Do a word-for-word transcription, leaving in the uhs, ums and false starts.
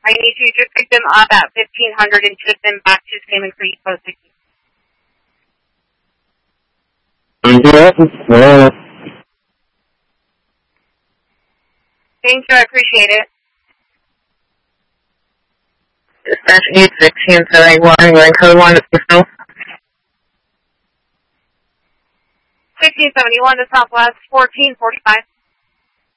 I need you to pick them up at fifteen hundred and take them back to Salmon Creek Post sixty. Thank you, I appreciate it. Dispatch eight sixteen seventy-one, going code one to Bristol. sixteen seventy-one to Southwest, fourteen forty-five.